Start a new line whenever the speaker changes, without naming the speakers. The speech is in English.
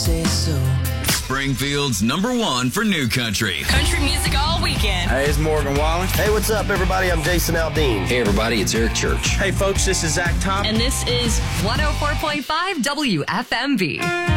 say so.
Springfield's #1 for new country.
Country music all weekend.
Hey, it's Morgan Wallen.
Hey, what's up, everybody? I'm Jason Aldean.
Hey, everybody, it's Eric Church.
Hey, folks, this is Zach Thompson.
And this is 104.5 WFMV.